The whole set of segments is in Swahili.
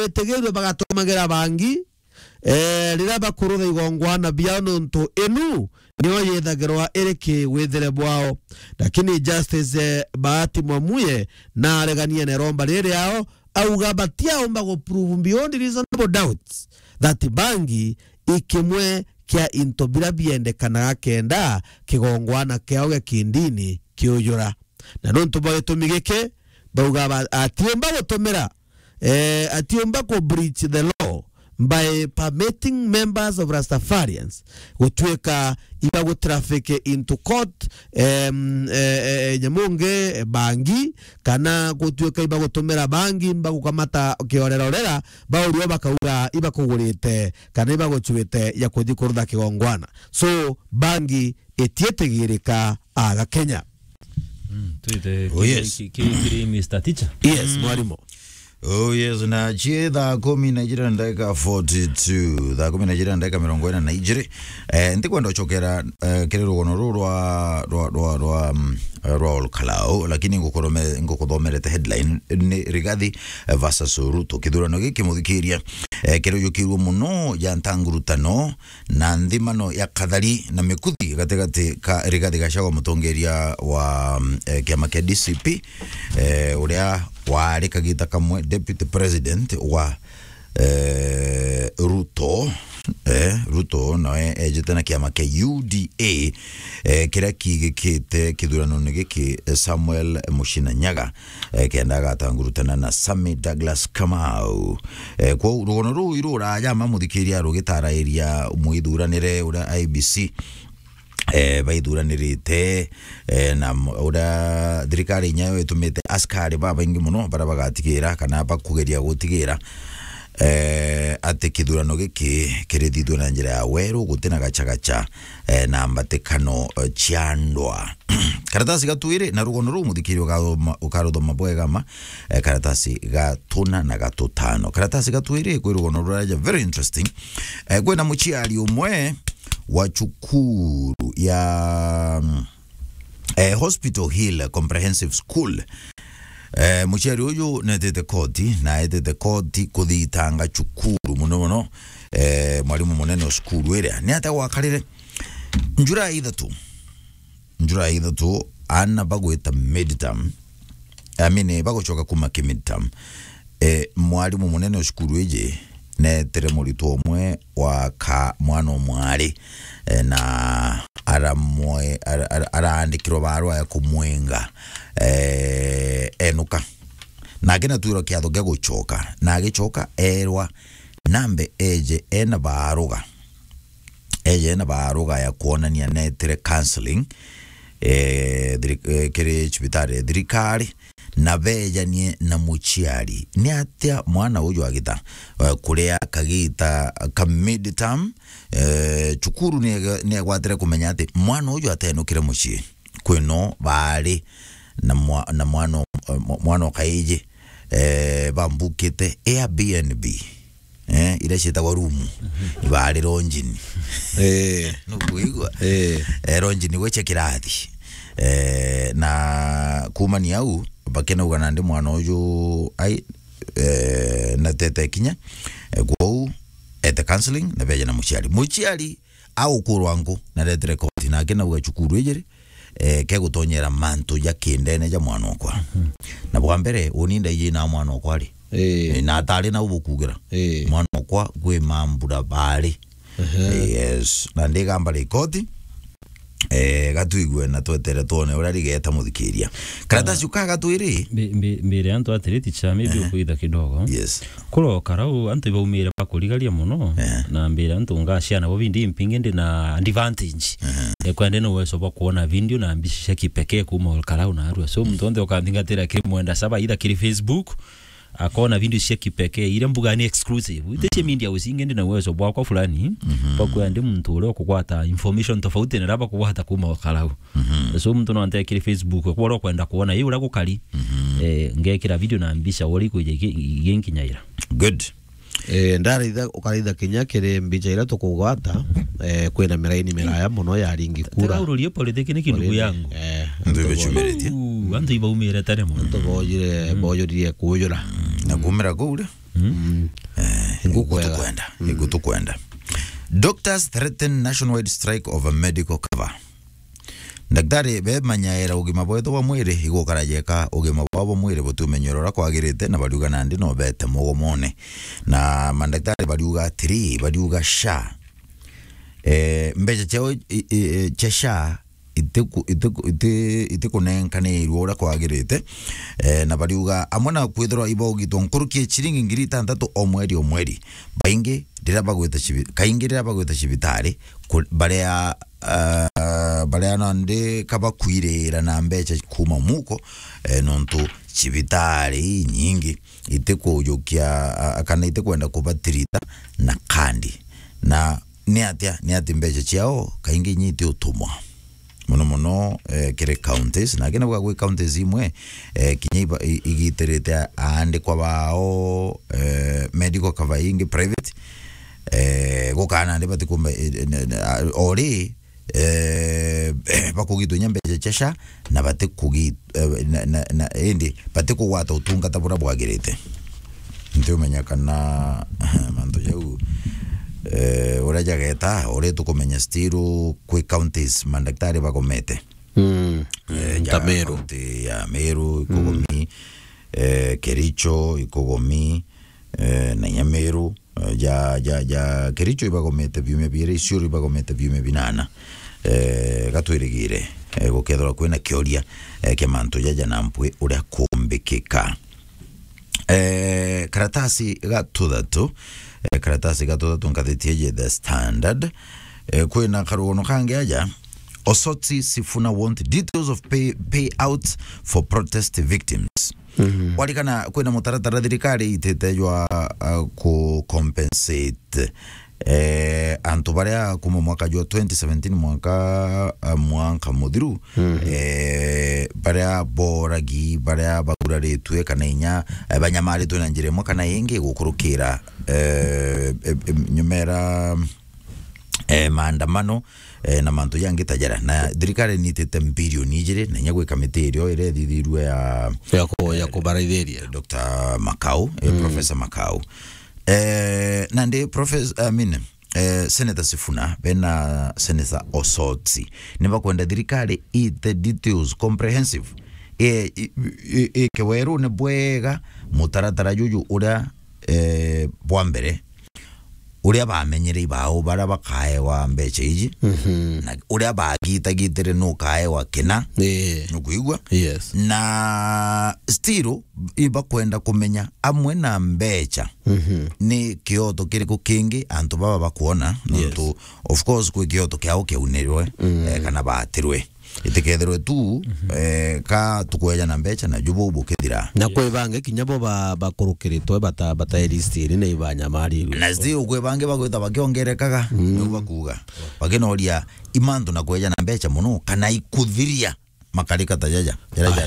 betegerwe bagatumagira bangi rira bakurutha igongwana bia nonto enu niyo yethagirwa ereke wethere bwao lakini Justice Bahati Mwamuye na areganie na romba riri yao auga batiaomba guprove beyond reasonable doubts that bangi ikimwe kia intobira biendekanaga kenda kigongwana kiao gya kindini kiuyura na nonto bagetumigeke bauga atiomba gutumira atiomba ku breach the law by permitting members of Rastafarians gutweka iba go traffic into court nyamunge bangi kana gutweka iba gutumira bangi mba gukamata kiorera bauriwa bakauga iba kugurite kana iba guchwite ya kuthi kurutha kigongwana so bangi etietegirika aga Kenya. Kiri Mr. Teacher. Yes, mwalimu. Oh yes, na chida komi Nigeria ndaka 42 da komi Nigeria ndaka 40 na Nigeria ndi kwenda chokera kerero gono rwa kalao lakini ngokodomerete headline ni Rigathi versus Ruto kidurano giki muthikiria kero yukiru muno ya ntangurutano na ndimano ya kathari na mikuthi gategate ka Rigathi Gachagua mutongeria wa kiama kia DCP uria wari kagita kamwe deputy president wa Ruto no ejitana kiama kia UDA kira kigikite kidurano nigiki Samuel Mushina Nyaga kenda gatangurutana na Sammy Douglas Kamau kwa rugono ru irura yama muthikiria rugitara area muithuranire ura IBC baithuranirite na ura thirikari nyayo itumite askari baba ingi muno bara bagatigera kana bakugeria gutigira ate kidurano giki kirithithwe na njira ya weru gutina gachagacha na mbatekano chiandwa karatasi gatuire na rugono ru muthikiri ukaruthoma bwegama karatasi gatuna na gatutano karatasi gatuire kwi rugono ruraja very interesting kwena muchiari umwe wa cukuru ya Hospital Hill Comprehensive School muchiari uyu netete koti kuthitanga cukuru muno mwalimu munene wa skulu area ni ata wakarire njura ithatu ana bagweta midterm bagochoka kuma ki midterm mwalimu munene wa skulu eje netere muritu omwe wa ka mwana omwari na araandikirwa barua ya kumwenga enuka nagena tuiro kiatho gya guchoka na agichoka erwa nambe eje ena baruga ya kuonania netere counseling kiri chibitare thirikari na bejanie na muchiari ni atia mwana uyu agita kuria kagita ka midterm cukuru ni agwatire kumenya ati mwana uyu atenukire muchie kwino bari na mwana kaije bambukite Airbnb ile chitagwa room bari ronjini no kuigwa ronjini weche kirathi na kumani au bakena ugana ndi mwana uyu ai na tete kinya go at the counseling na beja na muchiari au kurwangu na red record na kena uga cukuru ejere ke gutonyera mantu ya kindene ja mwana okwa na bwambere uninda ije na mwana okwari na atari na ubukugira mwana okwa gwe mambura bari yes na ndigamba record gatuigwe na twetere tone urari geta muthikiria karatasi ukaga twiri mbere antu atiriti cha maybe ukuitha kidogo yes kulo karau antu baumira bakurigaria muno na mbere antu ngashana bo bindi impinge ndi na advantage kwende no weso bakuona video na ambisha kipekee kuma karau na arua so mtu onde ukandingatira kimwenda saba ida kiri Facebook akona video cia kipekee ile mbuga ni exclusive iteche media usingende na uwezo bwako fulani kwa ndi mtu ule kukwata information tofauti na raba kukwata kuma karau so mtu no ante kiri Facebook kwa kwenda kuona hiyo ula kukali ngekira video na ambisha wali kuje genkinyaira good ndaritha ukaritha kinyakire mbica ira tukugwata kwena miraini miraya muno ya ringi kura taurulie politiki ni kindu yangu ndio bechumerete antu ibaumira tare muno to boyire kuyura na kumira kule igutukwenda doctors threaten nationwide strike over medical cover. Daktari be manyaera ugima bwetho wa mwire igukarajeka ugima bwabo mwire butumenyorora kwagirite na bariuga nandi no bete mugomone na mandaktari bariuga 3 bariuga sha mbeje chao chesha ite kunenkane irora kwagirite na bariuga amona kwithirwa ibogitwo nkurukie chiringi ngiri 6 omweri baingi diraba gwita kaingi diraba gwita cibitari baria nande kaba kwirira na mbecha kuma muko nontu cibitari nyingi ite kujukia kana ite kwenda kubatirita na kandi na ni ati mbecha ciao kaingi nyiti utumwa muno kire counties na gena bwa counties imwe kinya igiterete ande kwa bao medical cover ingi private gukana ndi bati kumba ori bakugito nyambeje chesha na bati kugi na endi bati kuwata utunga tabura bwagirite ndio menyakana mando jau ora jageta ore tukumenya stiru kwe counties mandaktari bagomete Meru ya Meru ikogomi Kericho ikogomi na Nyameru ja Kericho ibagomete byume bire Isiolo ibagomete byume binana gatwirigire gukethora kwena kioria kemanto jaja nampwe uri kumbikika karatasi gatudatu ngathiti The Standard kwena karugono kange aja Osotsi Sifuna want details of payouts for protest victims. Walikana kwena mutaratara thirikari itetejwa ku compensate antu baria kuma mwaka jwa 2017 mwaka muthiru baria boragi baria baguraritwe kana inya banyamaritwe na njire mwaka na yenge gukurukira nyumera maandamano na mantu yangi tajara na thirikari nitete bilioni ijire na nyagwe kamiti irio ire thithirwe ya kubaraithiria Dr. Makau Professor Makau na ndi Professor Senator Sifuna bena Senator Osotsi nibakwenda thirikari ite details comprehensive keweru ne bwega mutaratara juju uria bwambere uria bamenyere bao bara bakae wa mbeche iji na uria bagitagitere no kae wa kina nukuigwa yes na still iba kwenda kumenya amwe na mbecha ni kioto kiriko kingi antu baba bakuona nontu of course kwe kioto kyao keunerwe kana batirwe iteketherwe tu ka tukweja na mbecha na jubo bukethira na kwebange kinyabo bakurukiritwe bata elistiri ne ibanya mari na zio kwebange bagwita bakiongerekaga nubakuga bagenoria imandu na kweja na mbecha muno kana ikuthiria makarika tajaja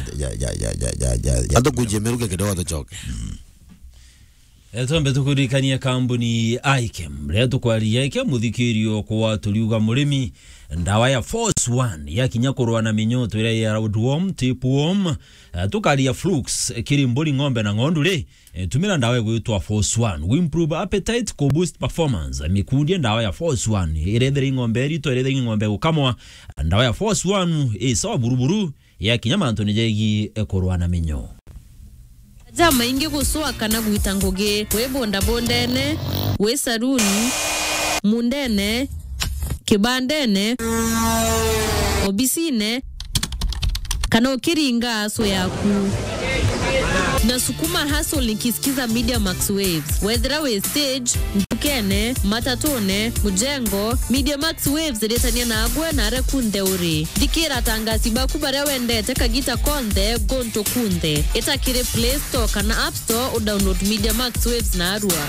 ando kujemeruke kidogo tochoke Etombe tukurikania kambuni Ikem leto kwaria Ikem muthikirio kwa tuliuga murimi ndawa ya Force 1 ya kinyakorwa na minyoto ire ya roundworm tapeworm tukaria flux kirimburi ngombe na ngondure tumira ndawa igwitwa Force 1 we improve appetite ko boost performance mikundi ndawa ya Force 1 irethere ngombe rito irethere ngombe ukamwa ndawa ya Force 1 sawa buruburu ya kinyamanto nejegi ekorwa na minyo Jama ingi gusua kana guita ngugi we bonda bondene we saruni mundene kibandene obisine kana ukiringa aso yaku na sukuma hustle nikisikiza Media Max Waves whether we stage mtukene matatone mujengo Media Max Waves retania na agwe na rekunde uri dikira tangasi bakubare wende teka gita konde gonto kunde itakire Play Store kana App Store u download Media Max Waves na arua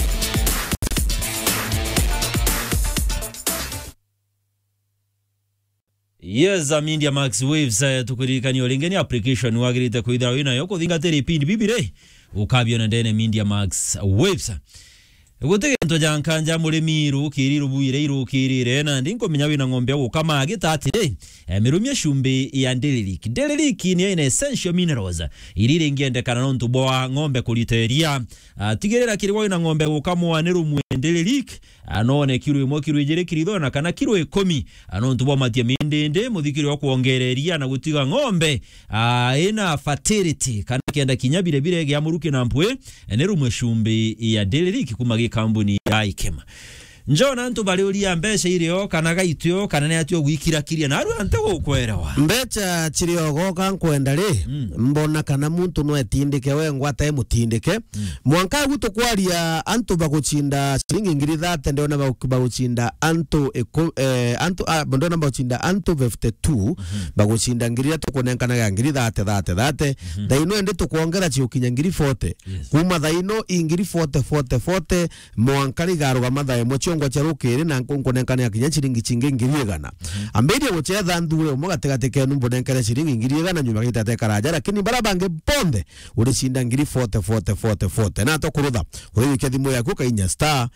Yes, Media Max Waves tukurikani olengeni application wagirite kuithira wina yoko thingatiri pindi bibire ukabio na ndene Media Max Waves Gutege jankanja murimiru kiriru buire irukirire na ndinko menya wina ng'ombe gukama agitatire mirumia shumbi ya ndeleliki. Ndeleliki ni ina essential minerals irire ngiendekana no ntuboa ng'ombe kuliteria tigirira kiri wina ng'ombe gukamwa ni rumwe ndeleliki anone kiro imwe kiro ijire kiridona kana kiro 10 ano ntuboa matia mindende muthikiri wa kuongereria na gutiga ng'ombe ina fertility kana kienda kinyabire bire gya muruke na mpwe ni rumwe shumbi ya ndeleliki kuma kambuni ya Ikema. Njona ntu baliulia mbeca irio kana gaitio kana ne atio gwikira kiria na aru ante gukwerawa mbeca chirio goka nkwenda ri mbona kana muntu no etindike we ngwata emutindike mwanka guto kwaria antu baguchinda shilingi ngiri 30 ndio na baguchinda antu bondo na baguchinda antu 52 baguchinda ngiri atukonenkana ya ngiri 30 daino ende tukuongera chiukinya ngiri 40 kuma daino ingiri 40 mwanka rigaruga mathae mocho ngo charukire na nkonkonenkana ya kinya chiringi chinge ngiri gana ambedi guchetha ndure umugategateke numbonenkana chiringi ngiri gana nyuma gitate karaja lakini barabange ponde urishinda ngiri 40 na to kurutha uri kethimo yaku kainya star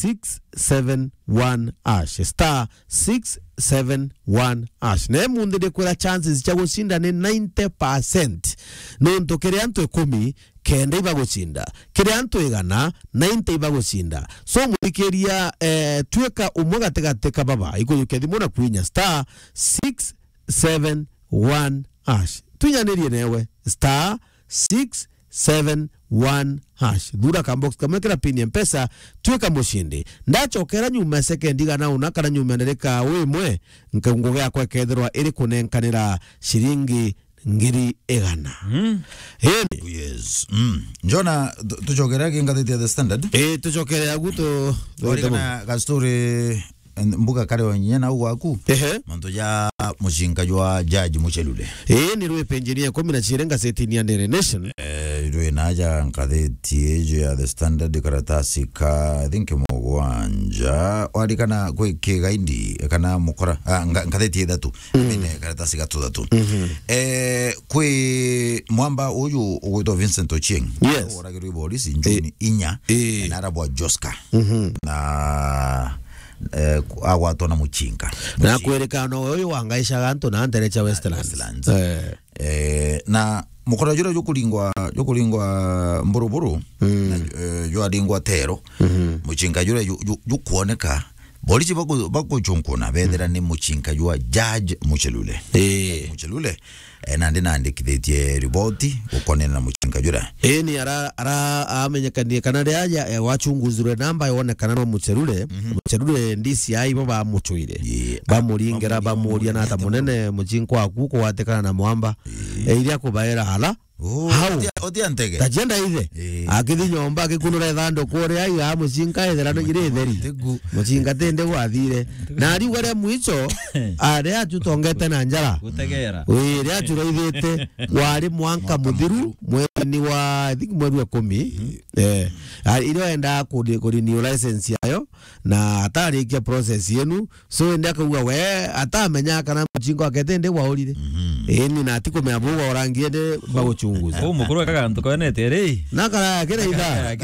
671 ash star 671 ash ne munde de kwera chances cha gushinda ni 90% no ntokere antu 10 kende ibaguchinda kire antu igana 90 ibaguchinda so murikiria tweka umwe gategateka baba ikuyukethimo na kwinya star 671 ash tunyanirie newe star 671 hash dura kambox kamekera pin mpesa tweka mushindi ndachokera nyuma second igana una kana nyuma ndereka wimwe nkungu yakwe kethirwa iri kunenkanira shiringi ngiri egana yes njona tuchokera kingatheti ya The Standard tuchokera guto kana ka story mbuga kare wanyena uwaku manto ya mushinga jwa Judge Muchelule ni rwe penjenia 10 gazetini ya Daily Nation rwe naja ngatheti ejo ya The Standard karatasi ka I think mugwanja wali kana kwe kigaindi kana mukora ngatheti ethatu mine karatasi gatatu kwe mwamba uyu ugwito Vincent Ochieng oragirwe polisi njuni inya na arabwa Joska na agwato na muchinga na kwerekana uyu wangaisha ganto na Nderecha Westlands na mukora jura yokulingwa mburuburu yo alingwa tero muchinga jura yukuoneka polisi bako chunkuna bethera ni muchinga jwa Judge Muchelule Muchelule nande kithetie riboti ukonena na muchinga jura ni ara amenyekanie kana riaja wachunguzirwe namba yonekana no Muchelule DCI baba muchuire bamuringera bamuria na ta munene muchinko akuko watekana na mwamba iria kubaera hala otiantege tajenda ithe akithi nyomba akikunura thando kore ai ha mucinga ethera no gire theri mucinga tende gwathire na ari wale mwicho are atutongete na njara gutegera ri aturaithite wari mwanka muthiru mwezi wa I think mwezi wa 10 iro enda kuri new license yayo na atarikia process yenu so ndia kuwa we atamenya kana mucinga aketende waurire ni na atiko meabuga orangiende baguchunguza mukuru kaganto konete ri nakara kire ida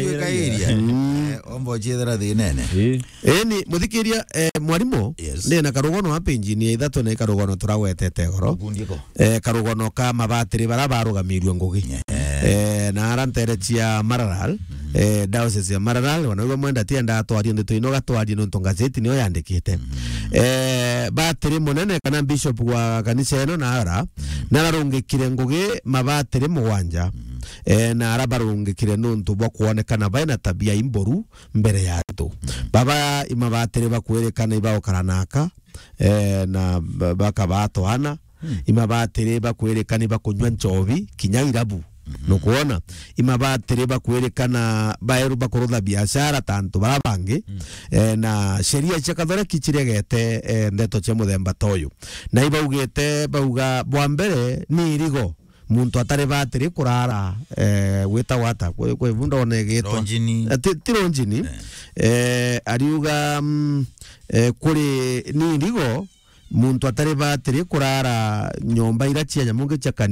ombo chedera thinene ni muthikiria mwarimu ndi na karugono hapa engineer ithatu na karugono turawetete goro karugono ka mabatiri barabarugamirwe ngugi na aranterechia Maralal diocese ya Maralal wanauga mwenda tienda atwario ndeto ino gatwario no ntongazeti niyo yandikite batiri munene kana bishop wa kanisa eno na ara nararungikire ngugi mabatiri mugwanja na arabarungikire nuntu bwa kuonekana baina tabia imboru mbere yato baba imabatiri bakwerekana ibao karanaka na bakabato ana imabatiri bakwerekana bakunywa nchovi kinyairabu no kuona imabatiri bakwerekana baeru bakorotha biashara tanto barabange na sheria cia kathora kichiregete ndeto cia muthemba toyo na ibaugete bauga bwa mbere ni irigo muntu atari batiri kurara wita wata kwe vunda onegitwa tironjini ariuga kuri ni irigo muntu atari batiri kurara nyomba ira cia nyamunge cia kanisa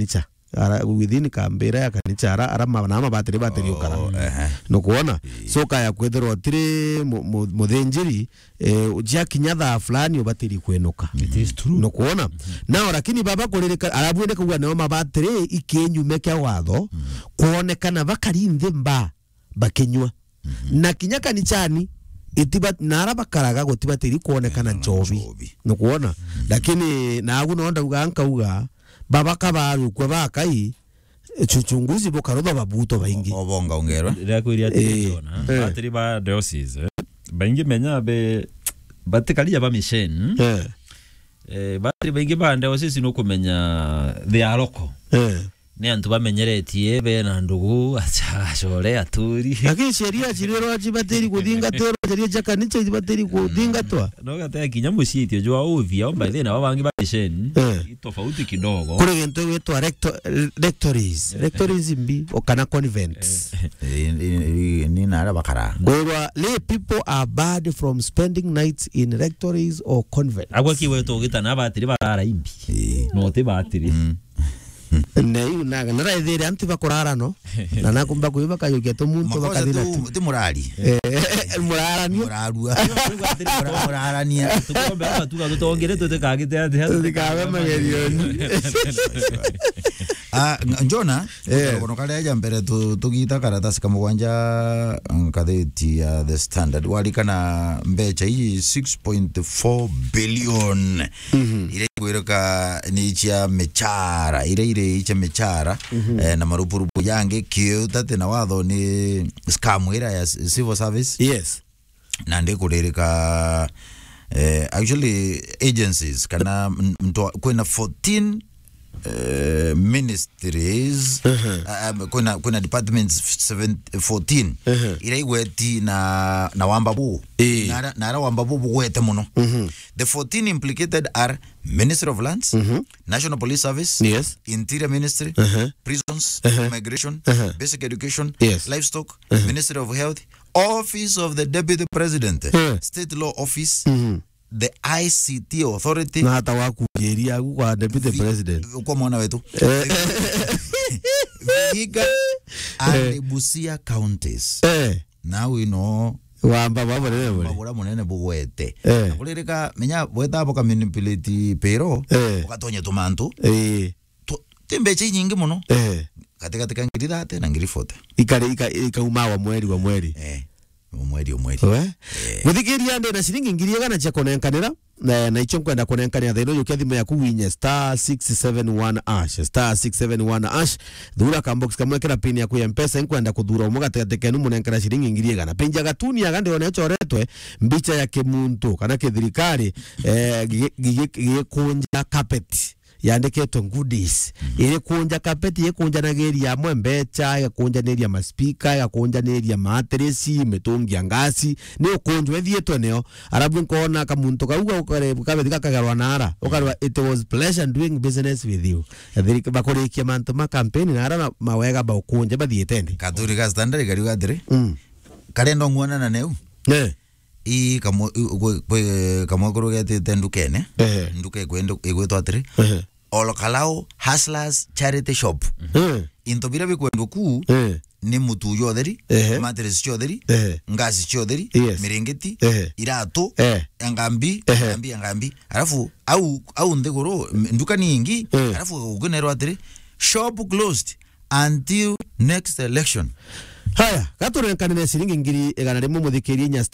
within kambira ya kanisa ara na battery ukara no kuona so kaya kwethero tiri muthinjiri ujia kinyatha fulani battery kwenuka. It is true. No kuona nao lakini baba kuririka arabwende kuwa nao mabattery ikinyume kya watho kuonekana bakarinde mba bakenywa na kinya kanichani itiba nara bakaraga gutibatiri kuonekana njobi no kuona lakini nagu nonda uga baba kabaru kwa bakai chuchunguzi bokaroba babuto baingi obonga ongerwa ndakwiria ati batiri ba diocese baingi menya be batikalia ba mission batiri baingi ba diocese no kumenya they are local ni antu bamenyeretie be na ndugu achashore aturi lakini sheria chirero achibateri kudinga tero sheria chakanitse chibateri kudinga twa no gata kinya mushitio jwa ovia omba thina babangi ba mission tofauti kidogo kule gento wetwa rectories mbi okana convents ni nara bakara kwa lay people are barred from spending nights in rectories or convents agwa kiweto gitana batiri barara imbi no te batiri nei unaga nara ethire antu bakorara no na nakumba kuiba kayukia to muntu bakathira ti murari murarani murarania tukombe hapa tukatongere tutekagite ati tikawe magerioni Njona kono kale ya mbere tugita karatasi kamugwanja ngatheti ya The Standard walikana mbecha hii 6.4 billion ile kwireka ni cha mechara ile cha mechara na marupurupu yange kio tate na watho ni scam ira ya civil service yes na ndikurereka actually agencies kana kwena 14 ministries kuna departments 14 ile igweti na wambabu na wambabu bugwete muno the 14 implicated are Ministry of Lands, National Police Service, yes, Interior Ministry, Prisons, Immigration, Basic Education, yes, Livestock, Ministry of Health, Office of the Deputy President, State Law Office, the ICT Authority na hata wakujeria kwa Deputy President kwa mwana wetu Vihiga and Busia counties. Now we know wamba baba nene bole babura munene bugwete kulirika menya bweta boka manipulate pero ukatonye tumantu tembeche nyingi muno katika ngiri thate na ngiri 40 ikauma wa mweri umweri guthikiria ndi na ciringi ngiri igana cia kunenkanira na icho kwenda kunenkanira thino yukia thimu yaku winye *671# thura kambox kamwekera pin yaku ya mpesa inkwenda kuthura umugatetekenu munenkana ciringi ngiri igana pinja gatuni agandi one choretwe mbicha ya kimuntu kana kithirikari gikunja carpet yandiketwe goodies ile kunja carpet yekunja na geri ya mbecha ya kunja neria maspika ya kunja neria matresi mitungi ngasi ni ukunjwe ethietwe neo arabu nkona kamuntu kauga ukabethika kagarwa nara ukarwa it was pleasure doing business with you athirika bakurikia mantu ma campaign nara mawega ba ukunja bathietende katuri ka standard gari gadre kare ndo ngwana na neu I kamo kurugete tendukene nduke kwendo igweto atri Olokalao Hustlers Charity Shop intobira bikwendo ku ni mutu yotheri matres yotheri ngasi yotheri mirengeti irato ngambi alafu au ndegoro nduka nyingi alafu ugenero atri shop closed until next election. Haya, gaturenkanire ciringi ngiri igana rimwe muthikiri nya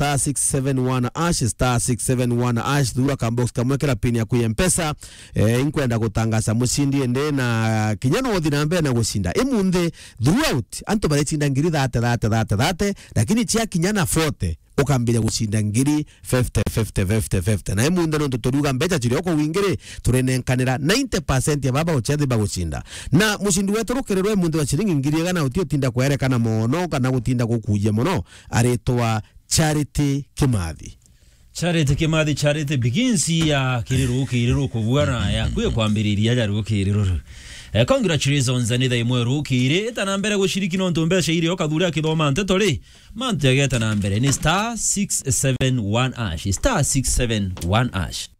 *671# thura kambox kamwekera pin ya kuya mpesa inkwenda gutangaza mushindi ende na kinyano wothi na mbere na gucinda imunthe throughout antu barechinda ngiri 30 lakini chia kinyana 40 ukambira gucinda ngiri 50 na imunthe no tuturuga mbecha chiri oko wingire turenenkanira 90% ya baba uchethi bagucinda na mushindi wetu rukererwe imunthe wa ciringi ngiri igana utio tinda kwerekana mono kana gutinda gukuje muno aretwa Charity Kimathi. Charity begins ya kiriru kuvuana ya kwe kwambiriria ya rukiriru. Congratulations anitha imwe rukire eta mbere gushiriki no ntombe shairi okathura kithoma nteto ri mante ageta na mbere ni *671#